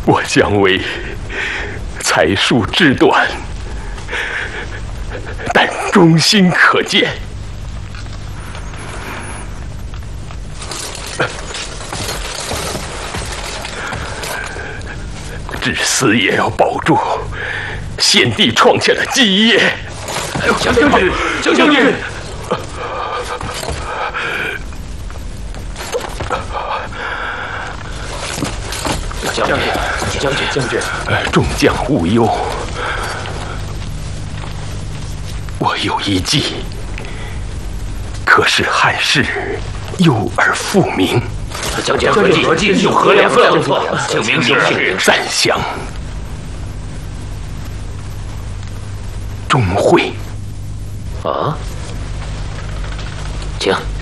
我姜维才疏志短，但忠心可见。至死也要保住先帝创下的基业。 将军，将军！将军， 众将勿忧，我有一计，可使汉室忧而复明。 将军何计？有何良策？请明示。 暂详。钟会。 啊，请。